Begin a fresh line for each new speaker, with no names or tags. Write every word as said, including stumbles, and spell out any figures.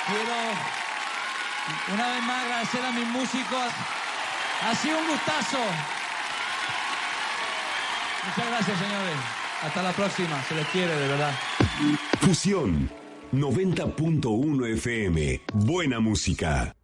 Quiero una vez más agradecer a mis músicos. Ha sido un gustazo. Muchas gracias, señores. Hasta la próxima. Se les quiere, de verdad.
Fusión noventa punto uno F M. Buena música.